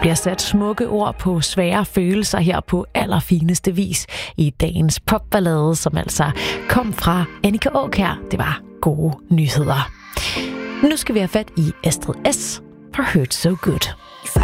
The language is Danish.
bliver sat smukke ord på svære følelser her på allerfineste vis i dagens popballade, som altså kom fra Annika Aakjær. Det var gode nyheder. Nu skal vi have fat i Astrid S. for Hurt So Good.